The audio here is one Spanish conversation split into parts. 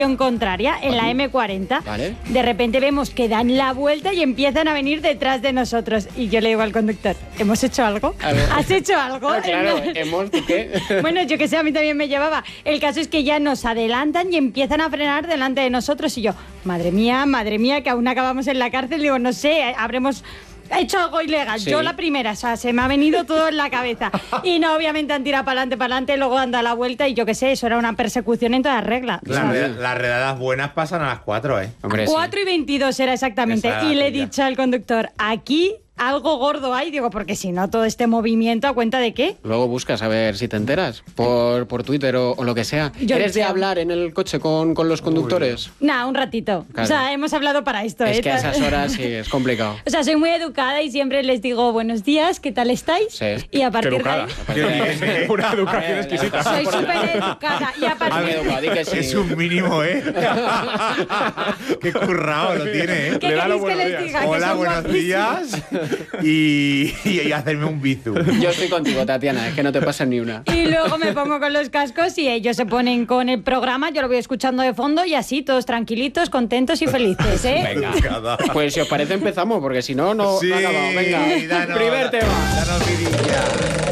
contraria, en la M40. Vale. De repente vemos que dan la vuelta y empiezan a venir detrás de nosotros. Y yo le digo al conductor, ¿hemos hecho algo? ¿Has hecho algo? Claro, ¿hemos de qué? Bueno, yo que sé, a mí también me llevaba. El caso es que ya nos adelantan y empiezan a frenar delante de nosotros. Y yo, madre mía, que aún acabamos en la cárcel. Digo, no sé, habremos hecho algo ilegal. Sí. Yo la primera, o sea, se me ha venido todo en la cabeza. Y no, obviamente han tirado para adelante, luego han dado la vuelta y yo qué sé, eso era una persecución en todas reglas. Las redadas buenas pasan a las 4, ¿eh? Hombre, 4:22 era exactamente. Y le he dicho al conductor, aquí algo gordo hay, digo, porque si no, todo este movimiento, ¿a cuenta de qué? Luego buscas a ver si te enteras por Twitter o lo que sea. ¿Eres de hablar en el coche con los conductores? Nah, un ratito. Claro. O sea, hemos hablado para esto. Es que a esas horas sí, es complicado. O sea, soy muy educada y siempre les digo, buenos días, ¿qué tal estáis? Sí. Y a partir de ahí... Una educación exquisita. Soy súper educada. Y a partir de... Es un mínimo, ¿eh? Qué currado lo tiene, ¿eh? ¿Qué queréis que les diga? Hola, buenos días. Y hacerme un bizu. Yo estoy contigo, Tatiana, es que no te pasa ni una. Y luego me pongo con los cascos y ellos se ponen con el programa, yo lo voy escuchando de fondo y así, todos tranquilitos, contentos y felices, ¿eh? Venga. Pues si os parece empezamos, porque si no, no acabamos. Venga, primer tema. Danos vidilla.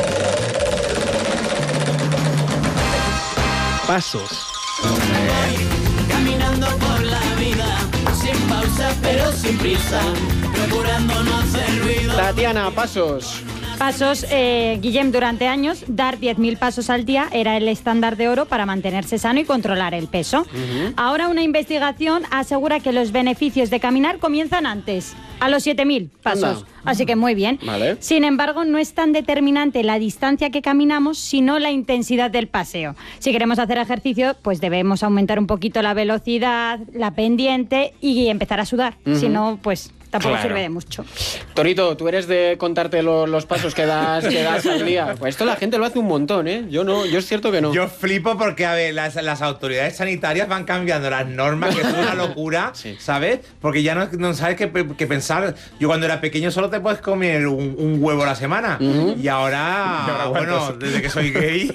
Pasos. Caminando por la vida, sin pausa pero sin prisa, procurando no hacer ruido. Tatiana, pasos. Pasos, Guillem, durante años, dar 10.000 pasos al día era el estándar de oro para mantenerse sano y controlar el peso. Ahora una investigación asegura que los beneficios de caminar comienzan antes, a los 7.000 pasos. Anda. Así que muy bien. Vale. Sin embargo, no es tan determinante la distancia que caminamos, sino la intensidad del paseo. Si queremos hacer ejercicio, pues debemos aumentar un poquito la velocidad, la pendiente y empezar a sudar. Si no, pues... tampoco sirve de mucho. Torito, tú eres de contarte los pasos que das al día. Pues esto la gente lo hace un montón, ¿eh? Yo no, yo es cierto que no. Yo flipo porque, a ver, las autoridades sanitarias van cambiando las normas, que es una locura, sí. ¿Sabes? Porque ya no sabes qué pensar. Yo cuando era pequeño solo te puedes comer un huevo a la semana. Y ahora, bueno, desde que soy gay,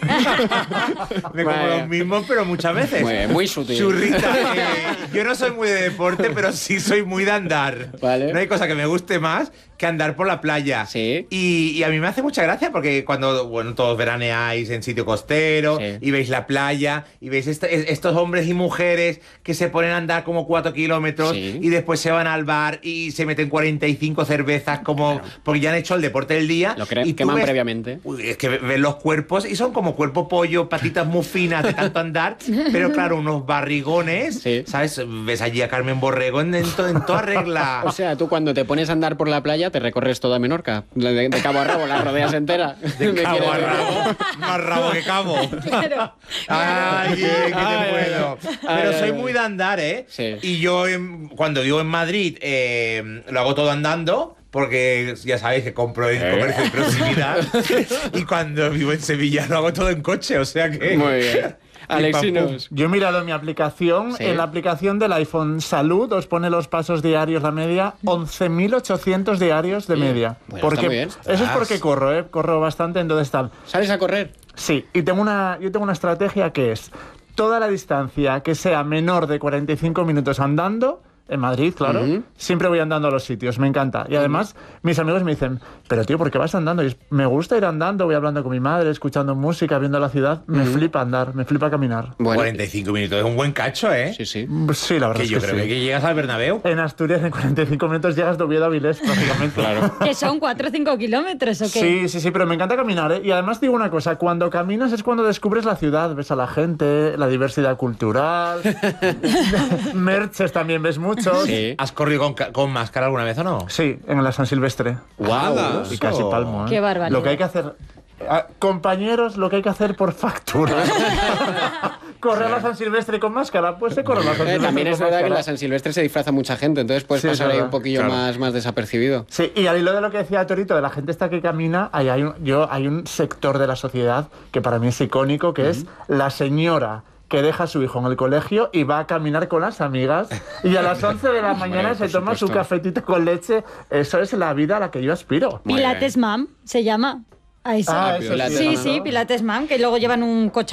me como los mismos, pero muchas veces. Muy sutil. Churrita. Yo no soy muy de deporte, pero sí soy muy de andar. Vale. No hay cosa que me guste más que andar por la playa. Sí. Y a mí me hace mucha gracia porque cuando, bueno, todos veraneáis en sitio costero, sí, y veis la playa y veis estos hombres y mujeres que se ponen a andar como 4 kilómetros, sí, y después se van al bar y se meten 45 cervezas como porque ya han hecho el deporte del día. Lo queman previamente. Es que ven los cuerpos y son como cuerpo pollo, patitas muy finas de tanto andar, pero claro, unos barrigones, sí, ¿sabes? Ves allí a Carmen Borrego en toda regla. O sea, tú cuando te pones a andar por la playa te recorres toda Menorca, de cabo a rabo, la rodeas entera. De cabo a rabo, más rabo que cabo. Claro. Ay, que te puedo. Pero soy muy de andar, ¿eh? Sí. Y yo cuando vivo en Madrid lo hago todo andando, porque ya sabéis que compro en comercio de proximidad. Y cuando vivo en Sevilla lo hago todo en coche, o sea que... Muy bien. Alexinos. Yo he mirado en mi aplicación, sí, en la aplicación del iPhone Salud os pone los pasos diarios, la media, 11.800 diarios de media. Bueno, porque está muy bien. Eso es porque corro bastante, entonces tal. ¿Sales a correr? Sí, y yo tengo una estrategia que es toda la distancia que sea menor de 45 minutos andando. En Madrid, claro. Siempre voy andando a los sitios, me encanta. Y además, mis amigos me dicen, pero tío, ¿por qué vas andando? Y me gusta ir andando, voy hablando con mi madre, escuchando música, viendo la ciudad. Me flipa andar, me flipa caminar. Bueno, 45 minutos es un buen cacho, ¿eh? Sí, sí. Sí, la verdad que es yo que creo sí. que llegas al Bernabéu. En Asturias, en 45 minutos llegas de Oviedo a Avilés, prácticamente. Claro. ¿Que son 4 o 5 kilómetros o qué? Sí, pero me encanta caminar, ¿eh? Y además digo una cosa, cuando caminas es cuando descubres la ciudad, ves a la gente, la diversidad cultural, merches también ves muchos. Sí. ¿Has corrido con máscara alguna vez o no? Sí, en la San Silvestre. ¡Guau! Y casi palmo, ¿eh? ¡Qué barbaridad! Lo que hay que hacer... compañeros, lo que hay que hacer por factura. ¿Correr la San Silvestre con máscara? Pues se corre la San Silvestre. También es con verdad que máscara. en la San Silvestre se disfraza mucha gente, entonces puedes pasar ahí un poquillo más desapercibido. Sí, y al hilo de lo que decía Torito, de la gente esta que camina, hay un sector de la sociedad que para mí es icónico, que es la señora que deja a su hijo en el colegio y va a caminar con las amigas y a las 11 de la mañana se toma su cafetito con leche. Eso es la vida a la que yo aspiro. Pilates Mam se llama. A eso. Eso sí, Pilates Mam, que luego llevan un cochazo.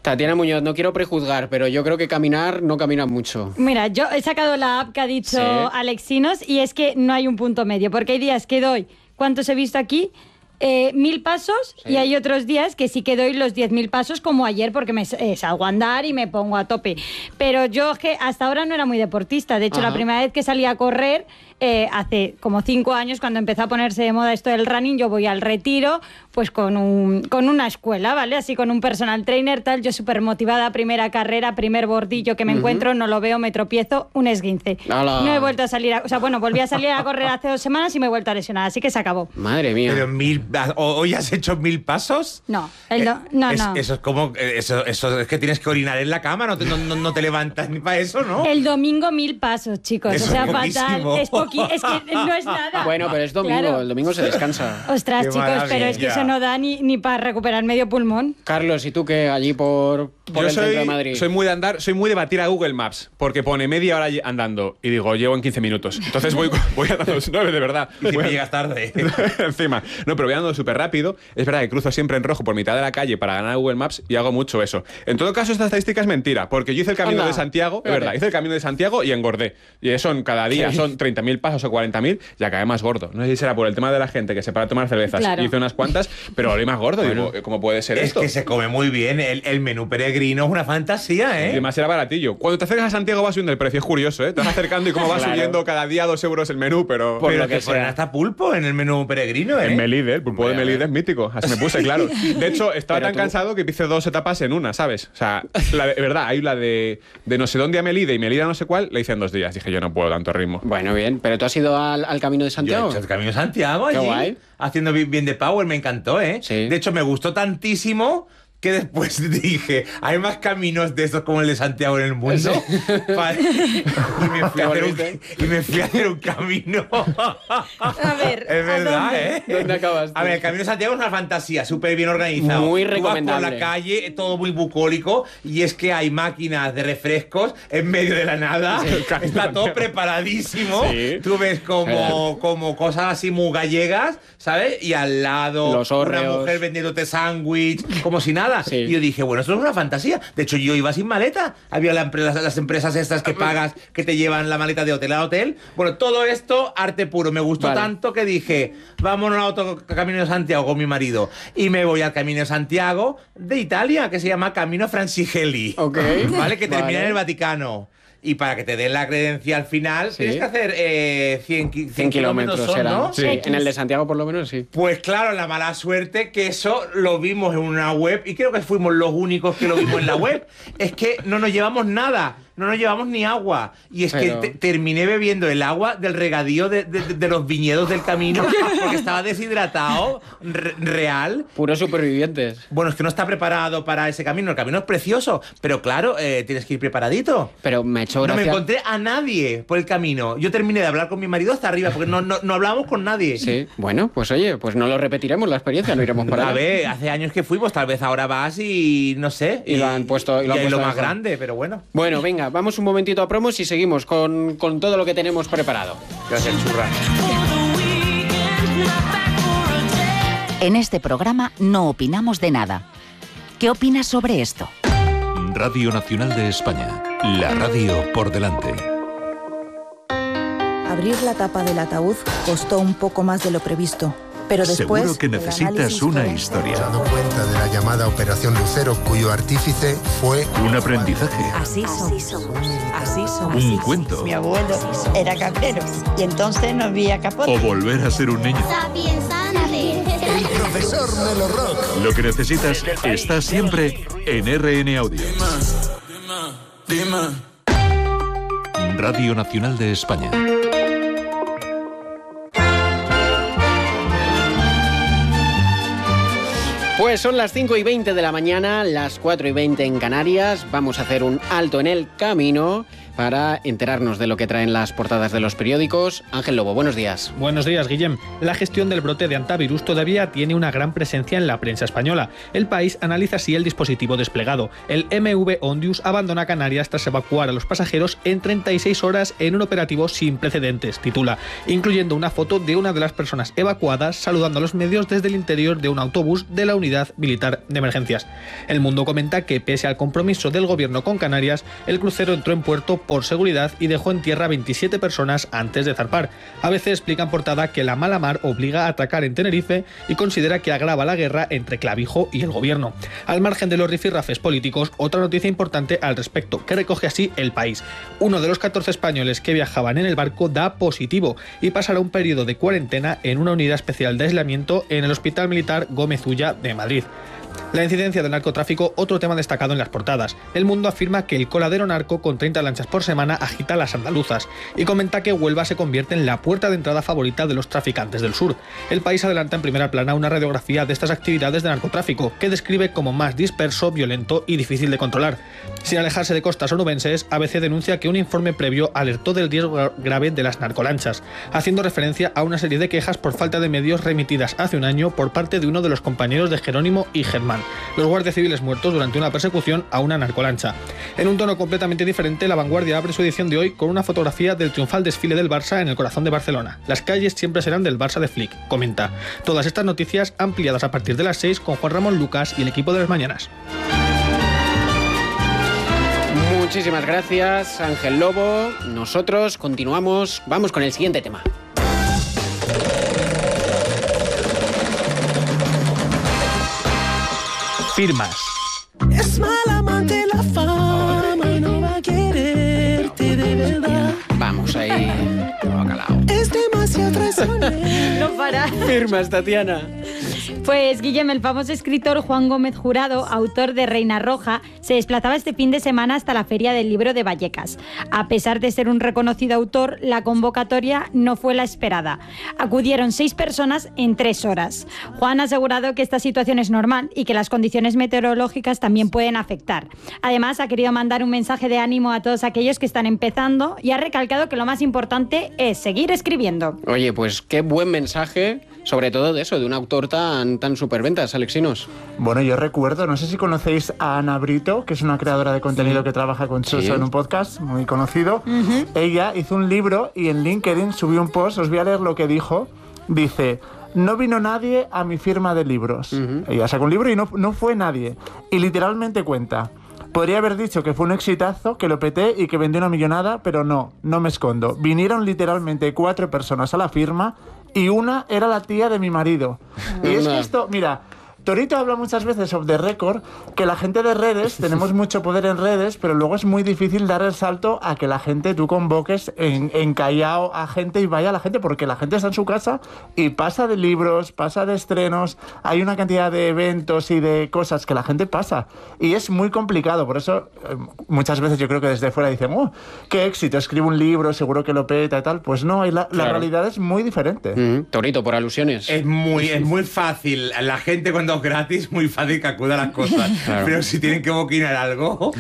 Tatiana Muñoz, no quiero prejuzgar, pero yo creo que caminar no camina mucho. Mira, yo he sacado la app que ha dicho Sí. Alexinos y es que no hay un punto medio, porque hay días que doy, ¿cuántos he visto aquí? 1.000 pasos Sí. y hay otros días que sí que doy los 10.000 pasos como ayer porque me salgo a andar y me pongo a tope. Pero yo que hasta ahora no era muy deportista. De hecho, Ajá. la primera vez que salí a correr hace como 5 años, cuando empezó a ponerse de moda esto del running, yo voy al Retiro pues con una escuela, ¿vale? Así con un personal trainer, tal. Yo súper motivada, primera carrera, primer bordillo que me encuentro, no lo veo, me tropiezo, un esguince. ¡Hala! No he vuelto a salir, volví a salir a correr hace 2 semanas y me he vuelto a lesionar, así que se acabó. Madre mía. Pero ¿hoy has hecho 1000 pasos? No, no. Eso es como. Eso es que tienes que orinar en la cama, no te levantas ni para eso, ¿no? El domingo 1.000 pasos, chicos. Eso o sea, es fatal. poquísimo. Es que no es nada. Bueno, pero es domingo, Claro. el domingo se descansa. Ostras, Qué chicos, pero es que maravilla. eso no da ni para recuperar medio pulmón. Carlos, ¿y tú qué? Allí por Yo el centro de Madrid. soy muy de andar, soy muy de batir a Google Maps, porque pone media hora andando y digo, llevo en 15 minutos. Entonces voy andando, no, de verdad. Y si Voy me llegas tarde. Encima. No, pero voy andando súper rápido. Es verdad que cruzo siempre en rojo por mitad de la calle para ganar Google Maps y hago mucho eso. En todo caso, esta estadística es mentira, porque yo hice el camino Anda, de Santiago, es fíjate. verdad, hice el camino de Santiago y engordé. Y eso cada día son 30.000 pasos o 40.000 y acabé más gordo. No sé si será por el tema de la gente que se para a tomar cervezas. Claro. Hice unas cuantas, pero volví más gordo. Digo, ¿cómo puede ser Es esto? que se come muy bien. El menú peregrino es una fantasía, Y ¿eh? además era baratillo. Cuando te acercas a Santiago va subiendo el precio, es curioso, ¿eh? Te vas acercando y cómo va Claro. subiendo cada día 2 euros el menú, pero... Por Pero lo que te ponen sea. hasta pulpo en el menú peregrino, ¿eh? En Melide, el pulpo de Hombre, a Melide ver. es mítico. Así me puse, claro. De hecho, estaba Pero tan tú- cansado que hice 2 etapas en una, ¿sabes? O sea, de verdad, hay la de no sé dónde a Melide y Melide a no sé cuál, la hice en 2 días. Dije, yo no puedo tanto ritmo. Bueno, bien, pero tú has ido al Camino de Yo he Santiago. hecho el Camino de Santiago Qué allí, guay. haciendo bien de power, me encantó, ¿eh? Sí. De hecho, me gustó tantísimo que después dije, hay más caminos de estos como el de Santiago en el mundo. Y me fui a hacer un camino. A ver, Es verdad, ¿eh? ¿Dónde acabaste? A ver, el Camino de Santiago es una fantasía, súper bien organizado. Muy Tú vas recomendable. por la calle, todo muy bucólico, y es que hay máquinas de refrescos en medio de la nada. Está todo preparadísimo. Sí. Tú ves como cosas así muy gallegas, ¿sabes? Y al lado Los una hórreos. mujer vendiéndote sándwich, como si nada. Sí. Y yo dije, bueno, esto es una fantasía. De hecho, yo iba sin maleta. Había las empresas estas que pagas, que te llevan la maleta de hotel a hotel. Bueno, todo esto, arte puro. Me gustó Vale. tanto que dije, vámonos a otro Camino de Santiago con mi marido. Y me voy al Camino de Santiago de Italia, que se llama Camino Francigeli. Ok. ¿Vale? Que termina Vale. en el Vaticano. Y para que te den la credencial final, Sí. tienes que hacer 100 kilómetros son, era. ¿no? Sí, en el de Santiago por lo menos sí. Pues claro, la mala suerte que eso lo vimos en una web y creo que fuimos los únicos que lo vimos en la web. Es que no nos llevamos nada, no nos llevamos ni agua. Y es Pero- que terminé bebiendo el agua del regadío de los viñedos del camino porque estaba deshidratado, real. Puros supervivientes. Bueno, es que no está preparado para ese camino. El camino es precioso, pero claro, tienes que ir preparadito. Pero me ha hecho No me gracia. encontré a nadie por el camino. Yo terminé de hablar con mi marido hasta arriba porque no hablábamos con nadie. Sí, bueno, pues oye, pues no lo repetiremos la experiencia, no iremos para A allá. ver, hace años que fuimos, tal vez ahora vas y no sé. Y lo han puesto- y lo han es puesto lo más mejor. grande, pero bueno. Bueno, venga, vamos un momentito a promos y seguimos con todo lo que tenemos preparado. Gracias, churra. En este programa no opinamos de nada. ¿Qué opinas sobre esto? Radio Nacional de España. La radio por delante. Abrir la tapa del ataúd costó un poco más de lo previsto, pero después... Seguro que el necesitas análisis una forense- historia. dado cuenta de la llamada Operación Lucero, cuyo artífice fue Un aprendizaje. Así somos. Así somos. Un cuento. Mi abuelo era cabrero y entonces no había capote. O volver a ser un niño. el profesor Melo Rock. Lo que necesitas está siempre en RN Audio. Radio Nacional de España. Pues son las 5:20 de la mañana, las 4:20 en Canarias. Vamos a hacer un alto en el camino para enterarnos de lo que traen las portadas de los periódicos. Ángel Lobo, buenos días. Buenos días, Guillem. La gestión del brote de antivirus todavía tiene una gran presencia en la prensa española. El País analiza así el dispositivo desplegado. El MV Ondius abandona Canarias tras evacuar a los pasajeros en 36 horas en un operativo sin precedentes, titula, incluyendo una foto de una de las personas evacuadas saludando a los medios desde el interior de un autobús de la Unidad Militar de Emergencias. El Mundo comenta que, pese al compromiso del gobierno con Canarias, el crucero entró en puerto por seguridad y dejó en tierra 27 personas antes de zarpar. ABC explica en portada que la mala mar obliga a atracar en Tenerife y considera que agrava la guerra entre Clavijo y el gobierno. Al margen de los rifirrafes políticos, otra noticia importante al respecto, que recoge así El País. Uno de los 14 españoles que viajaban en el barco da positivo y pasará un periodo de cuarentena en una unidad especial de aislamiento en el Hospital Militar Gómez Ulla de Madrid. La incidencia del narcotráfico, otro tema destacado en las portadas. El Mundo afirma que el coladero narco con 30 lanchas por semana agita las andaluzas y comenta que Huelva se convierte en la puerta de entrada favorita de los traficantes del sur. El País adelanta en primera plana una radiografía de estas actividades de narcotráfico que describe como más disperso, violento y difícil de controlar. Sin alejarse de costas onubenses, ABC denuncia que un informe previo alertó del riesgo grave de las narcolanchas, haciendo referencia a una serie de quejas por falta de medios remitidas hace un año por parte de uno de los compañeros de Jerónimo y Germán, los guardias civiles muertos durante una persecución a una narcolancha. En un tono completamente diferente, La Vanguardia abre su edición de hoy con una fotografía del triunfal desfile del Barça en el corazón de Barcelona. Las calles siempre serán del Barça de Flick, comenta. Todas estas noticias ampliadas a partir de las 6 con Juan Ramón Lucas y el equipo de las mañanas. Muchísimas gracias, Ángel Lobo. Nosotros continuamos, vamos con el siguiente tema. Firmas. Es mala amante la fama y no va a quererte de verdad. Vamos ahí. Es demasiado traicionero. No para. Firmas, Tatiana. Pues Guillem, el famoso escritor Juan Gómez Jurado, autor de Reina Roja, se desplazaba este fin de semana hasta la Feria del Libro de Vallecas. A pesar de ser un reconocido autor, la convocatoria no fue la esperada. Acudieron 6 personas en 3 horas. Juan ha asegurado que esta situación es normal y que las condiciones meteorológicas también pueden afectar. Además, ha querido mandar un mensaje de ánimo a todos aquellos que están empezando y ha recalcado que lo más importante es seguir escribiendo. Oye, pues qué buen mensaje, sobre todo de eso, de un autor tan superventas, Alexinos. Bueno, yo recuerdo, no sé si conocéis a Ana Brito, que es una creadora de contenido que trabaja con Chuso en un podcast muy conocido. Ella hizo un libro y en LinkedIn subió un post, os voy a leer lo que dijo. Dice: no vino nadie a mi firma de libros. Ella sacó un libro y no fue nadie. Y literalmente cuenta: podría haber dicho que fue un exitazo, que lo peté y que vendí una millonada, pero no me escondo. Vinieron literalmente 4 personas a la firma y una era la tía de mi marido. Y es que esto, mira, Torito habla muchas veces off the record que la gente de redes, tenemos mucho poder en redes, pero luego es muy difícil dar el salto a que la gente, tú convoques en Callao a gente y vaya a la gente, porque la gente está en su casa y pasa de libros, pasa de estrenos, hay una cantidad de eventos y de cosas que la gente pasa y es muy complicado. Por eso muchas veces yo creo que desde fuera dicen: oh, qué éxito, escribo un libro, seguro que lo peta y tal. Pues no, la realidad es muy diferente. Torito, por alusiones. Es muy fácil. La gente cuando es gratis, muy fácil que acuda a las cosas. Claro. Pero si tienen que boquinar algo...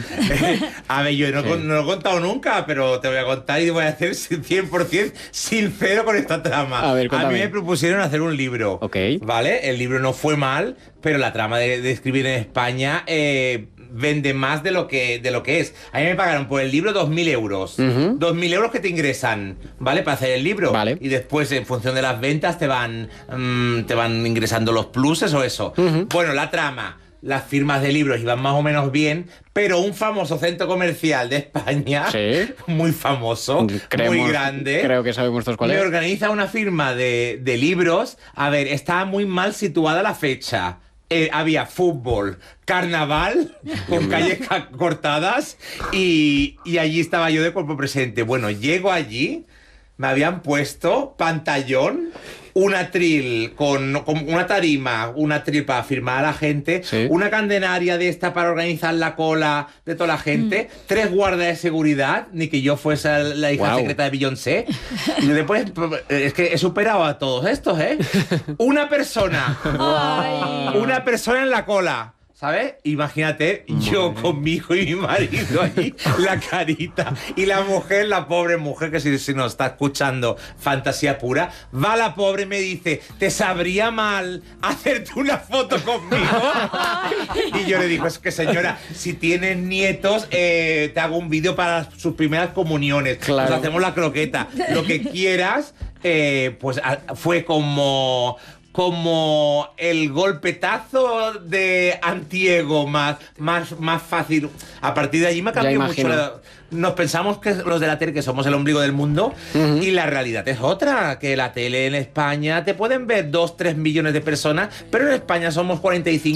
a ver, yo no lo he contado nunca, pero te voy a contar y voy a ser 100% sincero con esta trama. A ver, cuéntame. A mí me propusieron hacer un libro. ¿Vale? El libro no fue mal, pero la trama de escribir en España... vende más de lo que es. A mí me pagaron por el libro 2.000 euros. 2.000 euros que te ingresan, ¿vale? Para hacer el libro. Vale. Y después, en función de las ventas, te van ingresando los pluses o eso. Bueno, la trama. Las firmas de libros iban más o menos bien, pero un famoso centro comercial de España, muy famoso, muy grande, creo que sabemos todos cuál es, me organiza una firma de libros. A ver, estaba muy mal situada la fecha. Había fútbol, carnaval, con calles cortadas y allí estaba yo de cuerpo presente. Bueno, llego allí, me habían puesto pantallón, un atril con una tarima, un atril para firmar a la gente, una cadenaria de esta para organizar la cola de toda la gente, 3 guardas de seguridad, ni que yo fuese la hija secreta de Beyoncé. Y después, es que he superado a todos estos, ¿eh? Una persona en la cola. ¿Sabes? Imagínate, yo con mi hijo y mi marido allí, la carita. Y la mujer, la pobre mujer, que si nos está escuchando, fantasía pura, va la pobre y me dice, ¿te sabría mal hacerte una foto conmigo? Y yo le digo, es que señora, si tienes nietos, te hago un vídeo para sus primeras comuniones. Claro. Nos hacemos la croqueta. Lo que quieras, pues fue como el golpetazo de antiego más fácil. A partir de allí me cambió mucho. Nos pensamos que los de la tele que somos el ombligo del mundo y la realidad es otra, que la tele en España te pueden ver 2-3 millones de personas, pero en España somos 45